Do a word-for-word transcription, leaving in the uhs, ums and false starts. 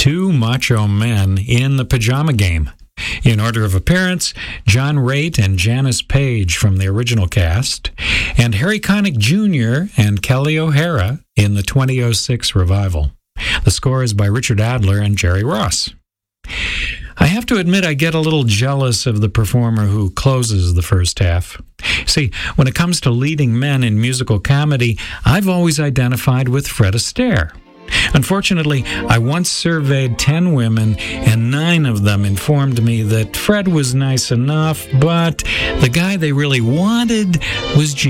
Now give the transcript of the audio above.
two macho men in the pajama game. In order of appearance, John Raitt and Janice Page from the original cast, and Harry Connick Junior and Kelly O'Hara in the two thousand six revival. The score is by Richard Adler and Jerry Ross. I have to admit I get a little jealous of the performer who closes the first half. See, when it comes to leading men in musical comedy, I've always identified with Fred Astaire. Unfortunately, I once surveyed ten women, and nine of them informed me that Fred was nice enough, but the guy they really wanted was Gene.